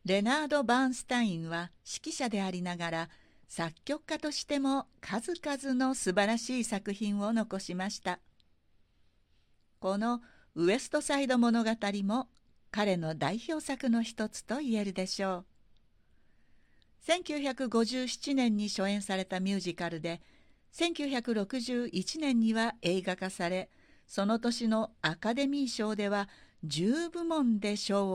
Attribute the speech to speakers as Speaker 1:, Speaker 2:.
Speaker 1: レナード・バーンスタインは指揮者でありながら作曲家としても数々の素晴らしい作品を残しました。このウエストサイド物語も彼の代表作の一つと言えるでしょう。1957年に初演されたミュージカルで、1961年には映画化され、その年のアカデミー賞では10部門で賞を